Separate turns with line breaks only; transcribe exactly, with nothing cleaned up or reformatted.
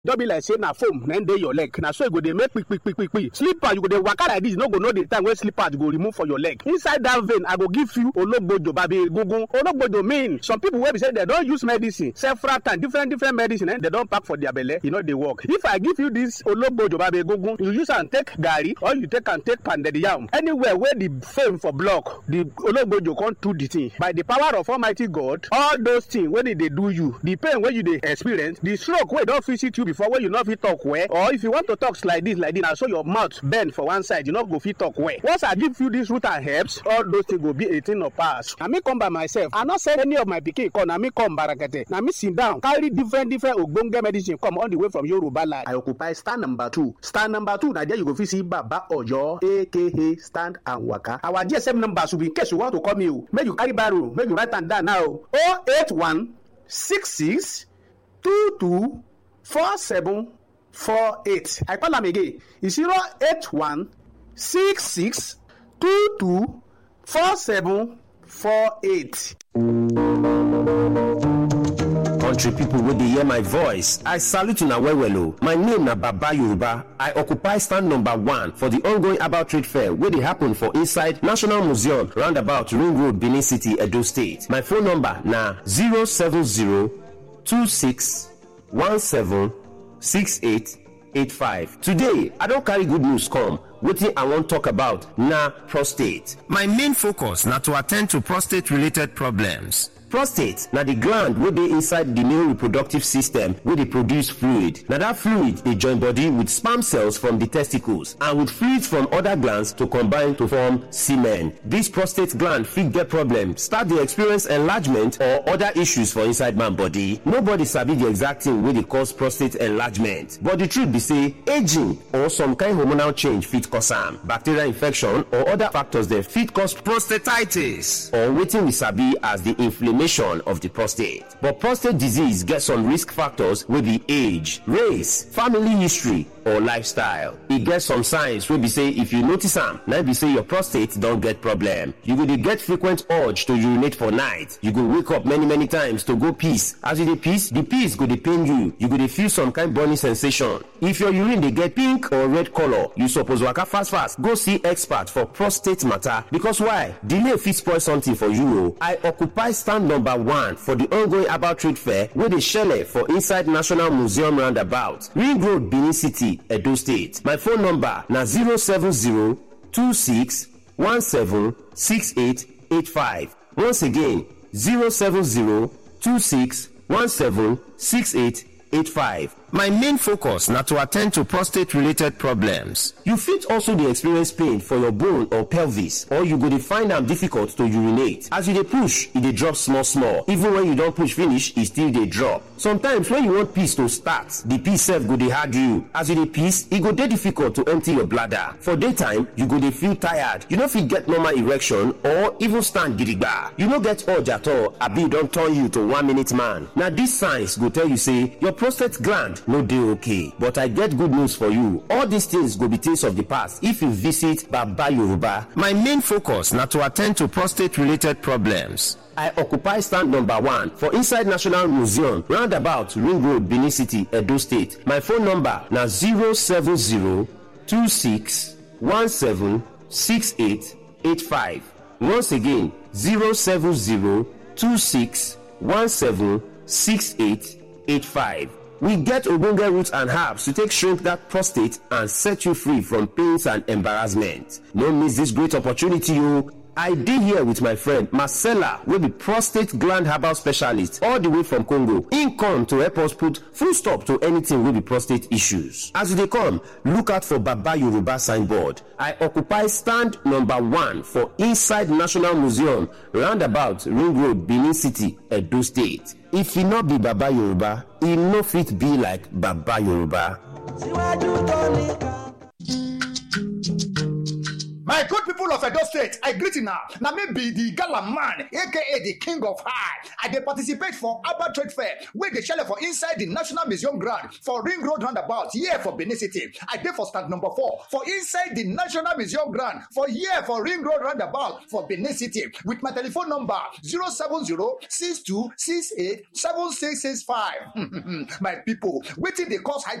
don be like say na foam na dey your leg na so e go dey make quick quick quick quick quick slipper you go dey waka like this you no go know the time wey slipper go remove for your leg inside that vein I go give you ologbojo babi egungun ologbojo mean some people wey be say dem don use medicine several times different different medicine eh, dem don pack for their belle e no dey work if I give you this ologbojo babi egungun you use am take garri or you take am take pounded yam anywhere wey the vein for block the ologbojo come do the thing by the power of Almighty God all those things wey dey dey do you the pain wey you dey experience the stroke wey don visit you before wey you no fit talk well or if you want to talk like this like this na so your mouth bend for one side you no go fit talk well once I give you this root and herbs all those things go be a thing of past na me come by myself I no send any of my pikin come na me come barakete na me sit down carry different different ogbonge medicine come all the way from Yoruba land. I occupy stand number two stand number two na there you go fit see Baba Oyo aka stand and waka our G S M number should be in case you want to call me o make you carry barrow make you write am down now o eight one six six two two four seven four eight I call am again e zero eight one six six two two four seven four eight.
Country people wey dey hear my voice, I salute una well well o. My name na Baba Yoruba. I occupy stand number one for the ongoing herbal trade fair wey dey happen for inside National Museum roundabout Ring Road, Benin City, Edo State. My phone number na zero seven zero two six one seven six eight eight five. Today, I don carry good news come. Wetin I wan talk about na prostate. My main focus na to attend to prostate related problems. Prostate na the gland wey dey inside the male reproductive system wey dey produce fluid. Na that fluid dey join body with sperm cells from the testicles and with fluids from other glands to combine to form semen. This prostate gland fit get problem, start dey experience enlargement or other issues for inside man body. Nobody sabi the exact thing wey dey cause prostate enlargement, but the truth be say aging or some kind hormonal change fit cause am. Bacterial infection or other factors dem fit cause prostatitis or wetin we sabi as the inflammation of the prostate. But prostate disease get some risk factors wey be age, race, family history or lifestyle. E get some signs wey be say if you notice am, na be say your prostate don get problem. You go dey get frequent urge to urinate for night. You go wake up many many times to go piss. As you dey piss, the piss go dey pain you. You go dey feel some kind burning sensation. If your urine dey get pink or red color, you suppose waka fast fast go see expert for prostate matter because why? Delay fit spoil something for you o. I occupy stand number one for the ongoing herbal trade fair wey dey shele for inside National Museum roundabout Ring Road, Benin City, Edo State. My phone number na zero seven zero two six one seven six eight eight five. Once again, zero seven zero two six one seven six eight eight five. My main focus na to attend to prostate related problems. You fit also dey experience pain for your bone or pelvis, or you go dey find am difficult to urinate. As you dey push, e dey drop small small. Even when you don push finish, e still dey drop. Sometimes when you want piss to start, the piss sef go dey hard you. As you dey piss, e go dey difficult to empty your bladder. For daytime, you go dey feel tired. You no fit get normal erection or even stand gidigba. You no get urge at all, abi e don turn you to one minute man. Na these signs go tell you say your prostate gland no dey okay. But I get good news for you. All these things go be things of the past if you visit Baba Yoruba. My main focus na to attend to prostate related problems. I occupy stand number one for inside National Museum roundabout Ring Road, Benin City, Edo State. My phone number na zero seven zero two six one seven six eight eight five. Once again, zero seven zero two six one seven six eight eight five. We get ogbonge roots and herbs to take shrink that prostate and set you free from pains and embarrassment. No miss this great opportunity, o. I dey here with my friend Marcella, wey be prostate gland herbal specialist all the way from Congo. Im come to help us put full stop to anything wey be prostate issues. As you dey come, look out for Baba Yoruba signboard. I occupy stand number one for inside National Museum roundabout Ring Road, Benin City, Edo State. If e no be Baba Yoruba, e no fit be like Baba Yoruba.
My good people of Edo State, I greet you now. Now me be the gala man, aka the king of high. I dey participate for Abba Trade Fair, where they shell for inside the National Museum ground for Ring Road roundabout, here for Benin City. I dey for stand number four for inside the National Museum ground for here for Ring Road roundabout for Benin City with my telephone number zero seven zero six two six eight seven six six five. My people, wetin dey cause high